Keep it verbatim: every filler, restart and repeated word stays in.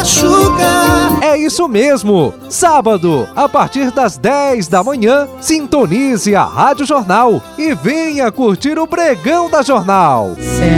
machucar. É isso mesmo! Sábado, a partir das dez da manhã, sintonize a Rádio Jornal e venha curtir o Pregão da Jornal. Certo.